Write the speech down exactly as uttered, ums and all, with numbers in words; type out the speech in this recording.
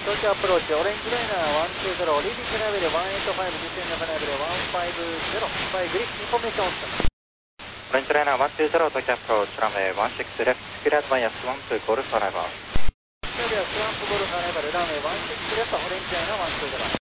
東京アプローチ、オレンジライナーいちにゼロ、リーディングラベルいちはちご、ディセンドラベルいちごゼロ、バイグリップ、インフォメーションオンスター。 オレンジライナーいちにゼロ、東京アプローチ、ランウェイいちろくレフト、スピラードバイアスワンツーゴルフアライバー。 それではスワンプゴルフアライバル、ランウェイいちろくレフト、オレンジライナーいちにゼロ。